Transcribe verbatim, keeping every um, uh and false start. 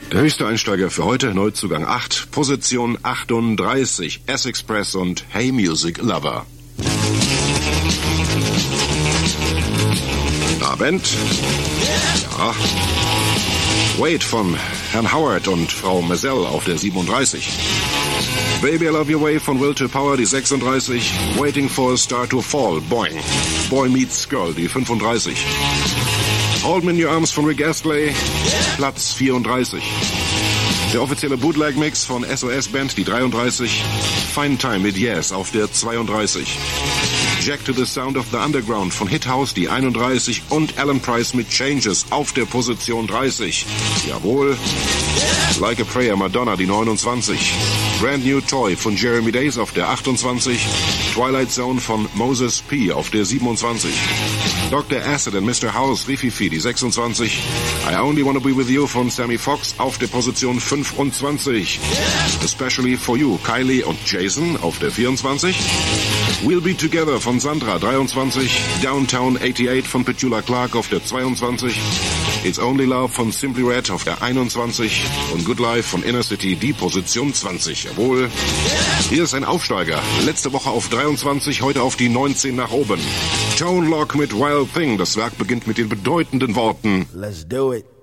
Der höchste Einsteiger für heute, Neuzugang acht, Position achtunddreißig, S-Express und Hey Music Lover. Na, Band? Ja. Wait von Herrn Howard und Frau Mazel auf der siebenunddreißig. Baby I Love Your Way von Will to Power, die sechsunddreißig. Waiting for a Star to Fall, Boing. Boy Meets Girl, die fünfunddreißig. Hold Me in Your Arms von Rick Astley, Platz vierunddreißig. Der offizielle Bootleg-Mix von S O S Band, die dreiunddreißig. Fine Time mit Yes auf der zweiunddreißig. Jack to the Sound of the Underground von Hit House, die einunddreißig. Und Alan Price mit Changes auf der Position dreißig. Jawohl. Like a Prayer, Madonna, die neunundzwanzig. Brand New Toy von Jeremy Days auf der achtundzwanzig. Twilight Zone von Moses P. auf der siebenundzwanzig. Doktor Acid and Mister House, Rififi, die sechsundzwanzig. I Only Wanna Be With You von Sammy Fox auf der Position fünfundzwanzig. Especially For You, Kylie und Jason auf der vierundzwanzig. We'll Be Together von Sandra, dreiundzwanzig. Downtown achtundachtzig von Petula Clark auf der zweiundzwanzig. It's Only Love von Simply Red auf der einundzwanzig. Und Good Life von Inner City, die Position zwanzig. Jawohl. Hier ist ein Aufsteiger. Letzte Woche auf dreiundzwanzig, heute auf die neunzehn nach oben. Tone Lock mit Wild Thing. Das Werk beginnt mit den bedeutenden Worten: Let's do it.